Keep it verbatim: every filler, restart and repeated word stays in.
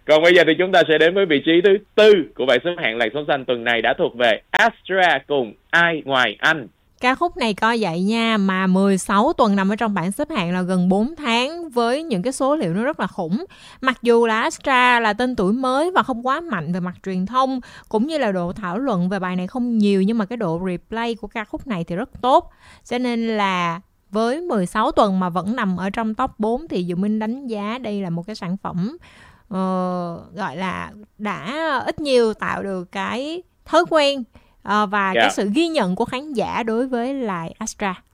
Còn bây giờ thì chúng ta sẽ đến với vị trí thứ tư của bảng xếp hạng làn sóng xanh tuần này đã thuộc về Astra cùng Ai Ngoài Anh. Ca khúc này coi vậy nha, mà mười sáu tuần nằm ở trong bảng xếp hạng là gần bốn tháng với những cái số liệu nó rất là khủng. Mặc dù là Astra là tên tuổi mới và không quá mạnh về mặt truyền thông, cũng như là độ thảo luận về bài này không nhiều, nhưng mà cái độ replay của ca khúc này thì rất tốt. Cho nên là với mười sáu tuần mà vẫn nằm ở trong top bốn thì Diệu Minh đánh giá đây là một cái sản phẩm uh, gọi là đã ít nhiều tạo được cái thói quen uh, và Yeah. cái sự ghi nhận của khán giả đối với lại Astra.